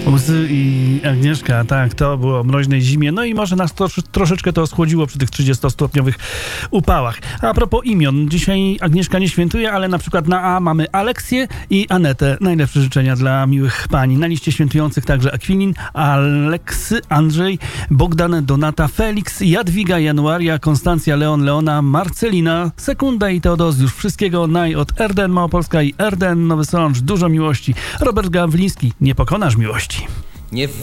Łzy i Agnieszka, tak, to było o mroźnej zimie. No i może nas troszeczkę to schłodziło przy tych 30-stopniowych upałach. A propos imion, dzisiaj Agnieszka nie świętuje, ale na przykład na A mamy Aleksję i Anetę. Najlepsze życzenia dla miłych pań. Na liście świętujących także Akwilin, Aleksy, Andrzej, Bogdan, Donata, Felix, Jadwiga, Januaria, Konstancja, Leon, Leona, Marcelina, Sekunda i Teodozjusz. Wszystkiego naj od Erden Małopolska i Erden Nowy Sącz. Dużo miłości. Robert Gawliński, nie pokonasz miłości. Nie